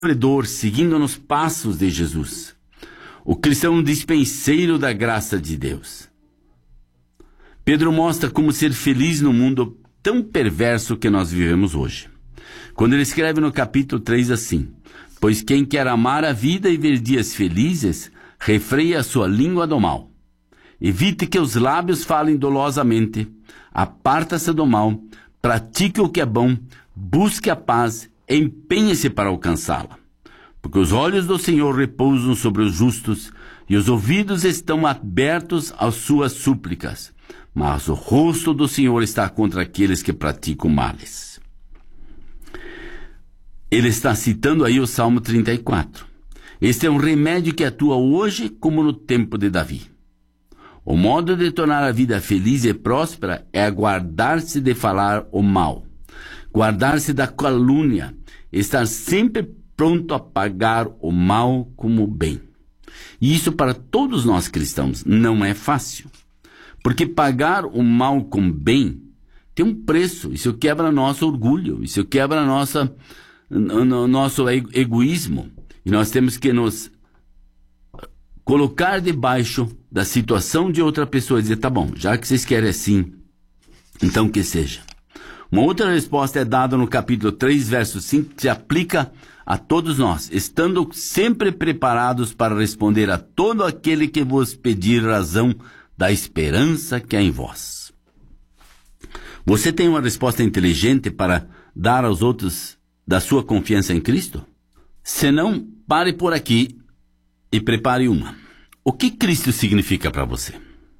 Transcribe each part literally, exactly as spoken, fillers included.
sofredor, seguindo nos passos de Jesus. O cristão é um dispenseiro da graça de Deus. Pedro mostra como ser feliz no mundo tão perverso que nós vivemos hoje. Quando ele escreve no capítulo três assim: pois quem quer amar a vida e ver dias felizes, refreie a sua língua do mal. Evite que os lábios falem dolosamente, aparta-se do mal, pratique o que é bom, busque a paz, empenhe-se para alcançá-la. Porque os olhos do Senhor repousam sobre os justos, e os ouvidos estão abertos às suas súplicas, mas o rosto do Senhor está contra aqueles que praticam males. Ele está citando aí o Salmo trinta e quatro. Este é um remédio que atua hoje como no tempo de Davi. O modo de tornar a vida feliz e próspera é guardar-se de falar o mal, guardar-se da calúnia, estar sempre pronto a pagar o mal como o bem. E isso para todos nós cristãos não é fácil, porque pagar o mal com bem tem um preço. Isso quebra nosso orgulho, isso quebra nossa, no, nosso egoísmo, e nós temos que nos colocar debaixo da situação de outra pessoa e dizer: tá bom, já que vocês querem assim, então que seja. Uma outra resposta é dada no capítulo três, verso cinco, que se aplica a todos nós, estando sempre preparados para responder a todo aquele que vos pedir razão da esperança que há em vós. Você tem uma resposta inteligente para dar aos outros da sua confiança em Cristo? Se não, pare por aqui e prepare uma. O que Cristo significa para você?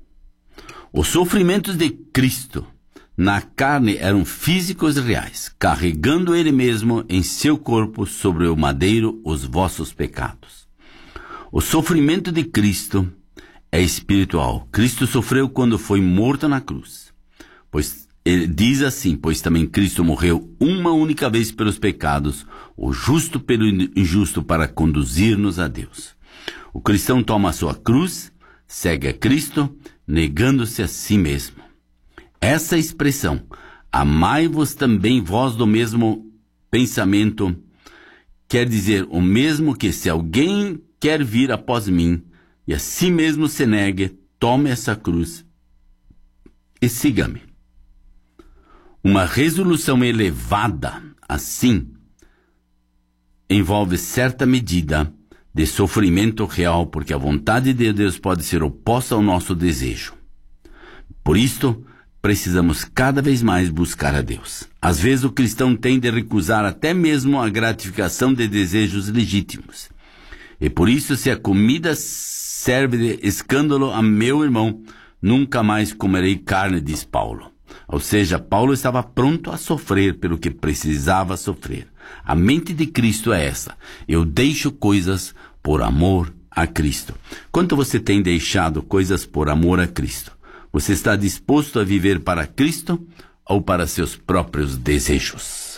Os sofrimentos de Cristo na carne eram físicos e reais, carregando Ele mesmo em seu corpo sobre o madeiro os vossos pecados. O sofrimento de Cristo é espiritual. Cristo sofreu quando foi morto na cruz. Pois ele diz assim: pois também Cristo morreu uma única vez pelos pecados, o justo pelo injusto, para conduzir-nos a Deus. O cristão toma a sua cruz, segue a Cristo, negando-se a si mesmo. Essa expressão, amai-vos também vós do mesmo pensamento, quer dizer o mesmo que: se alguém quer vir após mim, e a si mesmo se negue, tome essa cruz e siga-me. Uma resolução elevada, assim, envolve certa medida de sofrimento real, porque a vontade de Deus pode ser oposta ao nosso desejo. Por isto, precisamos cada vez mais buscar a Deus. Às vezes o cristão tem de recusar até mesmo a gratificação de desejos legítimos. E por isso, se a comida serve de escândalo a meu irmão, nunca mais comerei carne, diz Paulo. Ou seja, Paulo estava pronto a sofrer pelo que precisava sofrer. A mente de Cristo é essa: eu deixo coisas por amor a Cristo. Quanto você tem deixado coisas por amor a Cristo? Você está disposto a viver para Cristo ou para seus próprios desejos?